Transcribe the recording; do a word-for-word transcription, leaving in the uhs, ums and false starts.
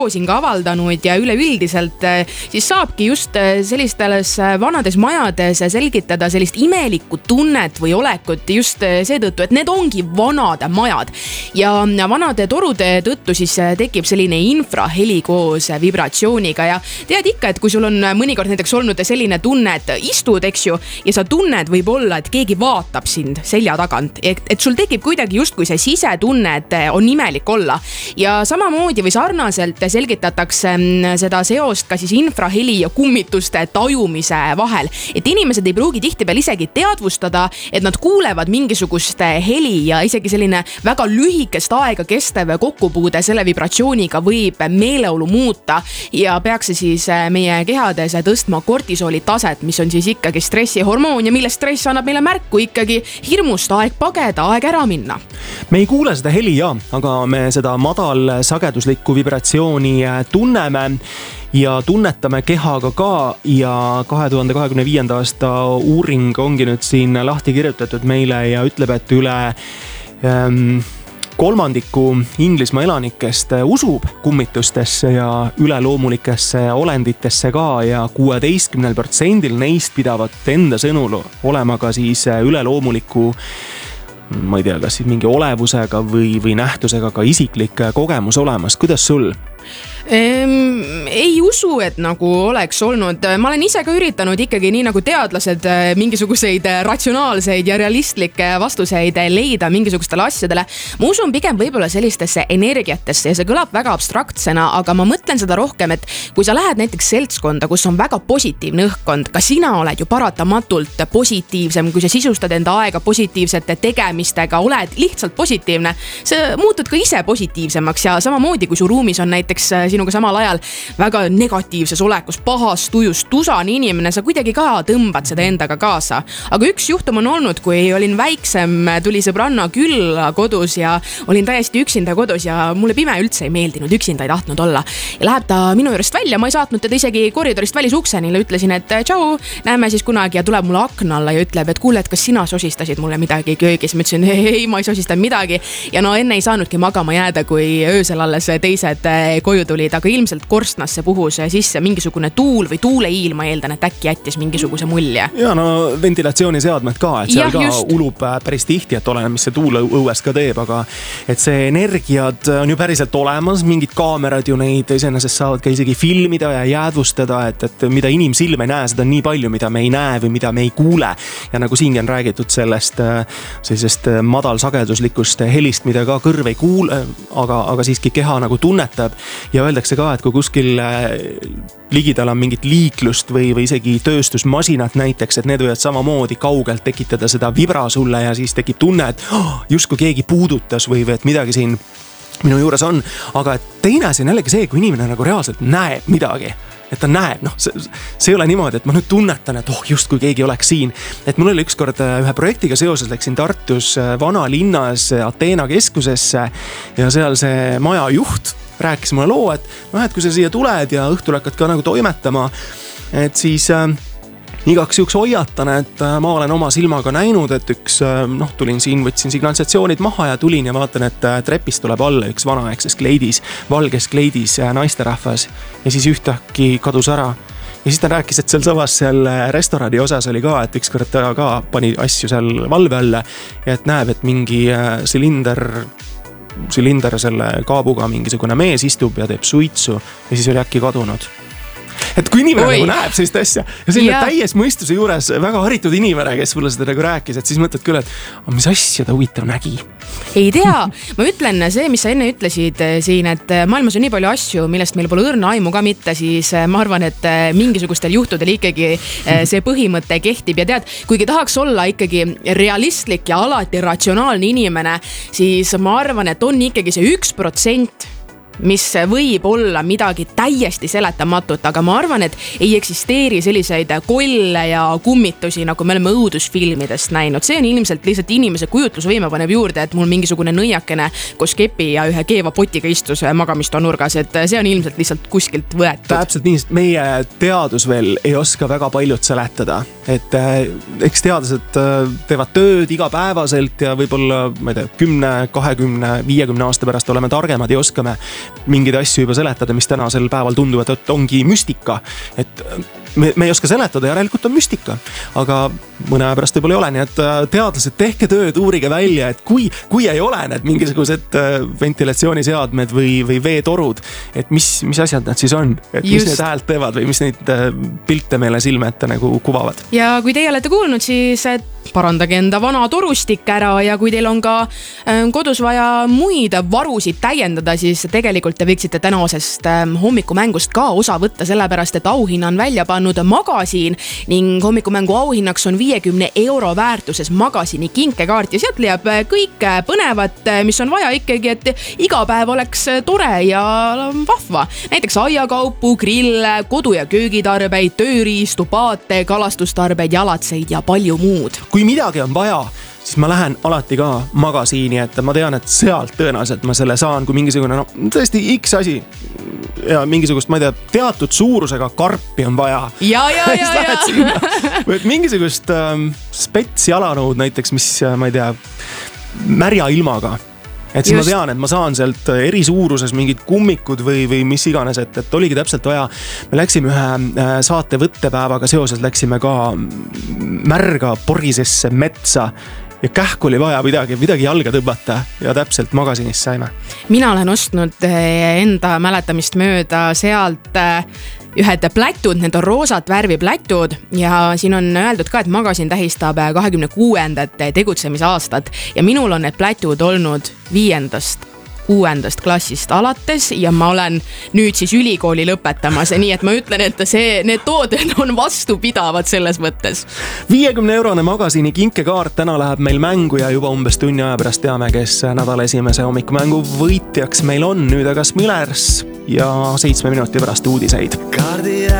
siin ka avaldanud ja üleüldiselt siis saabki just sellistes vanades majades selgitada sellist imelikku tunnet või olekut just seetõttu, et need ongi vanad majad ja vanade torude tõttu siis tekib selline infraheli koos vibratsiooniga ja tead ikka, et kui sul on mõnikord näiteks olnud selline tunne, et istud, eks ju, ja sa tunned võib-olla, et keegi vaatab sind selja tagant, et, et sul tekib kuidagi justkui see sisetunne, et on imelik olla ja samamoodi või sarnaselt selgitatakse seda seost ka siis infraheli ja kummituste tajumise vahel. Et inimesed ei pruugi tihtipeale isegi teadvustada, et nad kuulevad mingisugust heli ja isegi selline väga lühikest aega kestev kokkupuude selle vibratsiooniga võib meeleolu muuta ja peaks siis meie kehades tõstma kortisooli taset, mis on siis ikkagi stressihormoon ja mille stress annab meile märku ikkagi hirmust aeg pageda, aeg ära minna. Me ei kuule seda heli ja, aga me seda madal sageduslikku vibratsiooni tunneme ja tunnetame kehaga ka ja kahe tuhande kahekümne viienda aasta uuring ongi nüüd siin lahti kirjutatud meile ja ütleb, et üle ähm, kolmandiku Inglismaa elanikest usub kummitustesse ja üleloomulikesse olenditesse ka ja kuueteistkümnel protsendil neist pidavat enda sõnul olema ka siis üleloomuliku ma ei tea, kas mingi olevusega või, või nähtusega ka isiklik kogemus olemas. Kuidas sul? Ehm, ei usu, et nagu oleks olnud. Ma olen ise ka üritanud ikkagi nii nagu teadlased mingisuguseid ratsionaalseid ja realistlikke vastuseid leida mingisugustele asjadele. Ma usun pigem võib-olla sellistesse energiatesse ja see kõlab väga abstraktsena, aga ma mõtlen seda rohkem, et kui sa lähed näiteks seltskonda, kus on väga positiivne õhkkond, ka sina oled ju paratamatult positiivsem, kui sa sisustad enda aega positiivsete tegemistega, oled lihtsalt positiivne, sa muutud ka ise positiivsemaks ja samamoodi, kui su ruumis on näiteks sinuga samal ajal väga negatiivses olekus, pahas tujus, tusane inimene, sa kuidagi ka tõmbad seda endaga kaasa. Aga üks juhtum on olnud, kui olin väiksem, tuli sõbranna külla kodus ja olin täiesti üksinda kodus ja mulle pime üldse ei meeldinud, üksinda ei tahtnud olla. Ja läheb ta minu juurest välja, ma ei saatnud teda isegi koridorist välis ukseni, ütlesin, et tšau, näeme siis kunagi ja tuleb mulle akna alla ja ütleb, et kuule, et kas sina sosistasid mulle midagi köögis. Ma ütlesin, ei, ma ei sosista midagi ja no enne ei saanudki magama jääda, kui öösel alles teised koju tulid, aga ilmselt korstnasse puhus sisse mingisugune tuul või tuuleiil, ma eeldan, et äkki jättis mingisuguse mulje. Ja no ventilatsiooniseadmed ka, et seal ja, ka just ulub päris tihti, et oleneb, mis see tuul õues ka teeb, aga et see energiad on ju päriselt olemas, mingid kaamerad ju neid iseenesest saavad ka isegi filmida ja jäädvustada, et, et mida inimsilm ei näe, seda on nii palju, mida me ei näe või mida me ei kuule. Ja nagu siingi on räägitud sellest sellisest madalsageduslikust helist, mida ka kõrv ei kuule, aga, aga siiski keha nagu tunnetab ja öeldakse ka, et kui kuskil ligidal on mingit liiklust või, või isegi tööstusmasinat näiteks, et need võivad samamoodi kaugelt tekitada seda vibra sulle ja siis tekib tunne, et oh, justkui keegi puudutas või, või et midagi siin minu juures on. Aga teine asi on jällegi see, kui inimene nagu reaalselt näeb midagi, et ta näeb, noh, see, see ei ole niimoodi, et ma nüüd tunnetan, et oh, just kui keegi oleks siin. Et mul oli ükskord ühe projektiga seoses, läksin Tartus vanalinnas Ateena keskusesse ja seal see maja juht rääkis mulle loo, et noh, et kui sa siia tuled ja õhtul hakkad ka nagu toimetama, et siis äh, igaks juhuks hoiatan, et äh, ma olen oma silmaga näinud, et üks, äh, noh, tulin siin, võtsin signalisatsioonid maha ja tulin ja vaatan, et äh, trepist tuleb alla üks vanaaegses kleidis, valges kleidis äh, naisterahvas ja siis ühtäkki kadus ära. Ja siis ta rääkis, et seal savas seal restorani osas oli ka, et ükskord ta ka pani asju seal valve alla ja et näeb, et mingi äh, silinder silinder selle kaabuga mingisugune mees istub ja teeb suitsu ja siis oli äkki kadunud. Et kui inimene nagu näeb sellist asja ja selline ja. täies mõistuse juures väga haritud inimene, kes mulle seda nagu rääkis, et siis mõtled küll, et mis asja ta huvitav nägi. Ei tea, ma ütlen see, mis sa enne ütlesid siin, et maailmas on nii palju asju, millest meil pole õrna aimu ka mitte, siis ma arvan, et mingisugustel juhtudel ikkagi see põhimõte kehtib ja tead, kuigi tahaks olla ikkagi realistlik ja alati ratsionaalne inimene, siis ma arvan, et on ikkagi see üks protsent mis võib olla midagi täiesti seletamatut, aga ma arvan, et ei eksisteeri selliseid kolle ja kummitusi, nagu me oleme õudusfilmidest näinud. See on ilmselt lihtsalt inimese kujutlusvõime paneb juurde, et mul mingisugune nõiakene koos kepi ja ühe keeva potiga istus magamistoa nurgas, et see on ilmselt lihtsalt kuskilt võetud. Täpselt nii, sest meie teadus veel ei oska väga paljut seletada, et eks teadlased teevad tööd igapäevaselt ja võib-olla, ma ei tea, kümne, kahekümne, viiekümne aasta pärast oleme targemad ja oskame mingeid asju juba seletada, mis tänasel päeval tunduvad, et ongi müstika. Et me, me ei oska seletada, järelikult on müstika, aga mõne aja pärast võib-olla ei ole, nii et teadlased, tehke tööd, uurige välja, et kui, kui ei ole need mingisugused ventilatsiooniseadmed või, või veetorud, et mis, mis asjad nad siis on, et mis Just. Need häält teevad või mis neid pilte meile silme ette nagu kuvavad. Ja kui teie olete kuulnud, siis parandage enda vana torustik ära ja kui teil on ka kodus vaja muid varusid täiendada, siis tegelikult te võiksite tänasest hommikumängust ka osa võtta, sellepärast et auhinna on välja pannud Magasiin ning hommikumängu auhinnaks on viiekümne euro väärtuses Magasiini kinkekaart ja sealt leiab kõik põnevat, mis on vaja ikkagi, et iga päev oleks tore ja vahva. Näiteks aiakaupu, grille, kodu- ja köögitarbeid, tööriistu, paate, kalastustarbeid, jalatseid ja palju muud. Kui midagi on vaja, siis ma lähen alati ka Magasiini, et ma tean, et sealt tõenäoliselt ma selle saan, kui mingisugune, no tõesti X asi ja mingisugust, ma ei tea, teatud suurusega karpi on vaja. Ja, ja, ja, ja. Või mingisugust ähm, spets jalanõud näiteks, mis, ma ei tea, märja ilmaga. Et siis Just. Ma tean, et ma saan sealt eri suuruses mingid kummikud või, või mis iganes, et, et oligi täpselt vaja. Me läksime ühe saate võttepäevaga seoses, läksime ka märga porisesse metsa ja kähku oli vaja midagi, midagi jalga tõbbata ja täpselt Magasiinist saime. Mina olen ostnud enda mäletamist mööda sealt ühed plätud, need on roosat värvi plätud ja siin on öeldud ka, et Magasiin tähistab kahekümne kuuendat tegutsemisaastat ja minul on need plätud olnud viiendast, kuuendast klassist alates ja ma olen nüüd siis ülikooli lõpetamas, nii et ma ütlen, et see, need tooted on vastupidavad selles mõttes. viiekümne eurone Magasiini kinkekaart täna läheb meil mängu ja juba umbes tunni aja pärast teame, kes nädala esimese hommikumängu võitjaks meil on. Nüüd aga Smilers ja seitsme minuti pärast uudiseid. Kaardi